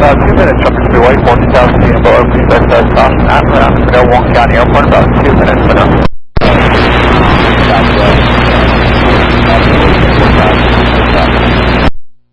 2 minutes from the freeway, 14,000 feet below, please exercise caution at around Fidel Wong County Airport, about 2 minutes from now.